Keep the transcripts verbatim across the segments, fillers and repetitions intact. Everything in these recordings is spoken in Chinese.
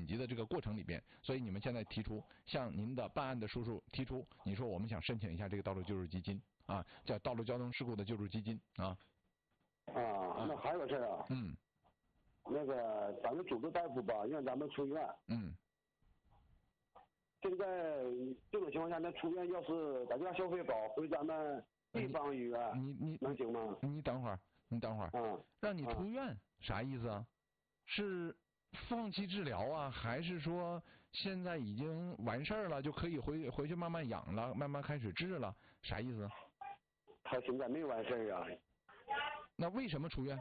级的这个过程里边，所以你们现在提出向您的办案的叔叔提出，你说我们想申请一下这个道路救助基金啊，叫道路交通事故的救助基金啊。 啊，那还有个事啊。 嗯。 那个咱们主治大夫吧，让咱们出院。 嗯。 现在这种情况下，那出院要是打架消费保回咱们地方医院， 你你能行吗？ 你等会儿，你等会儿。 嗯。 让你出院、嗯、啥意思啊？是放弃治疗啊，还是说现在已经完事儿了，就可以回回去慢慢养了，慢慢开始治了？啥意思？ 他现在没完事儿啊。 那为什么出院？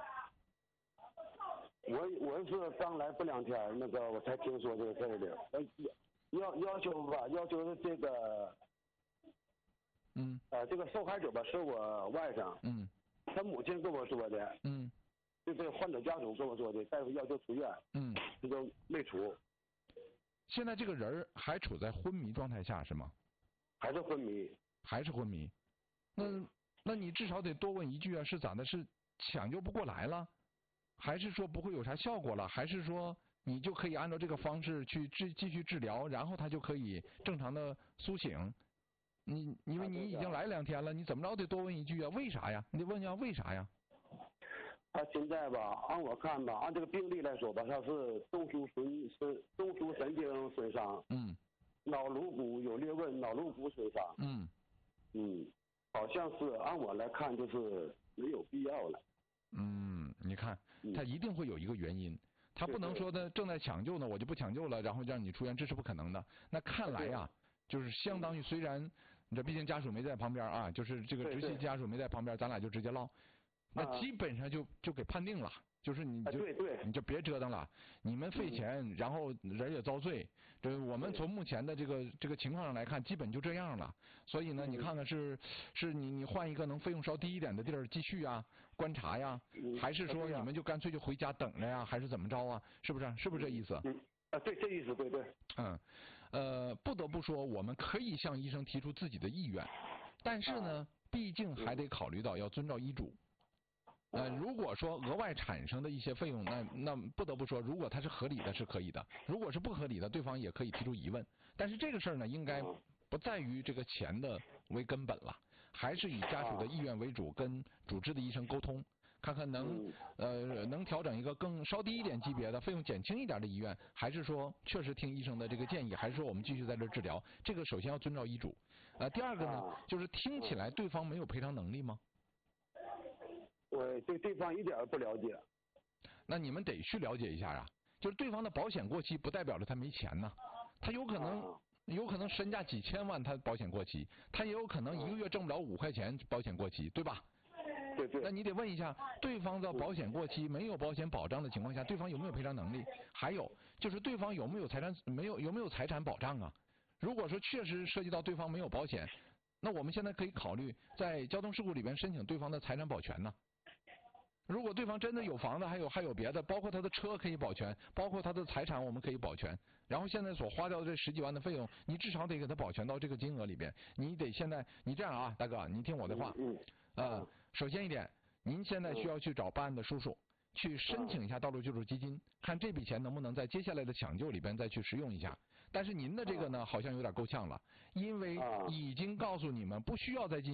我我是刚来不两天，那个我才听说这个事儿的。要要求吧，要求这个， 嗯， 呃，这个受害者吧是我外甥， 嗯， 他母亲跟我说的， 嗯， 就这患者家属跟我说的，大夫要求出院， 嗯， 这都没出。 现在这个人还处在昏迷状态下是吗？ 还是昏迷？ 还是昏迷？那那你至少得多问一句啊，是咋的？是抢救不过来了，还是说不会有啥效果了？还是说？你就可以按照这个方式去治继续治疗，然后他就可以正常的苏醒。你因为你已经来两天了，你怎么着得多问一句啊？为啥呀？你得问一下为啥呀？ 他现在吧，按我看吧，按这个病例来说吧，他是中枢神是中枢神经损伤， 嗯， 脑颅骨有裂纹，脑颅骨损伤， 嗯， 嗯，好像是按我来看就是没有必要了。 嗯，你看，他一定会有一个原因。他不能说他正在抢救呢，我就不抢救了，然后让你出院，这是不可能的。那看来呀，就是相当于虽然你这毕竟家属没在旁边啊，就是这个直系家属没在旁边，咱俩就直接唠，那基本上就就给判定了，就是你就你就别折腾了，你们费钱，然后人也遭罪，这我们从目前的这个这个情况上来看，基本就这样了。所以呢，你看看是是你你换一个能费用稍低一点的地儿继续啊，观察呀，还是说你们就干脆就回家等着呀，还是怎么着啊？是不是？是不是这意思？ 嗯啊，对，这意思对对。 嗯，呃，不得不说，我们可以向医生提出自己的意愿，但是呢，毕竟还得考虑到要遵照医嘱。呃，如果说额外产生的一些费用，那那不得不说，如果它是合理的，是可以的；如果是不合理的，对方也可以提出疑问。但是这个事儿呢，应该不在于这个钱的为根本了，还是以家属的意愿为主，跟主治的医生沟通，看看能呃能调整一个更稍低一点级别的费用减轻一点的医院，还是说确实听医生的这个建议，还是说我们继续在这治疗？这个首先要遵照医嘱。呃，第二个呢，就是听起来对方没有赔偿能力吗？ 我对对方一点不了解。 那你们得去了解一下啊！就是对方的保险过期，不代表着他没钱呢，他有可能有可能身价几千万，他保险过期，他也有可能一个月挣不了五块钱，保险过期，对吧？ 对对。 那你得问一下，对方的保险过期，没有保险保障的情况下，对方有没有赔偿能力？还有就是对方有没有财产没有有没有财产保障啊？如果说确实涉及到对方没有保险，那我们现在可以考虑在交通事故里边申请对方的财产保全呢。如果对方真的有房子，还有还有别的，包括他的车可以保全，包括他的财产我们可以保全。然后现在所花掉的这十几万的费用，你至少得给他保全到这个金额里边。你得现在你这样啊，大哥，你听我的话， 嗯， 呃，首先一点，您现在需要去找办案的叔叔，去申请一下道路救助基金，看这笔钱能不能在接下来的抢救里边再去使用一下。但是您的这个呢，好像有点够呛了，因为已经告诉你们不需要再进